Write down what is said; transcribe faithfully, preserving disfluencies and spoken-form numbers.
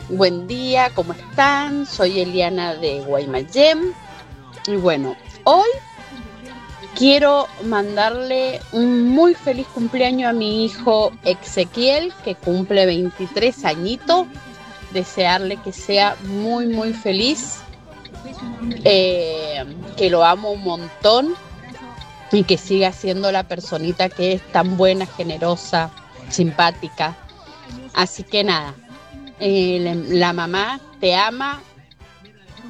Buen día, ¿cómo están? Soy Eliana de Guaymallén. Y bueno, hoy quiero mandarle un muy feliz cumpleaños a mi hijo Ezequiel, que cumple veintitrés añitos. Desearle que sea muy, muy feliz, eh, que lo amo un montón y que siga siendo la personita que es tan buena, generosa, simpática. Así que nada, eh, la, la mamá te ama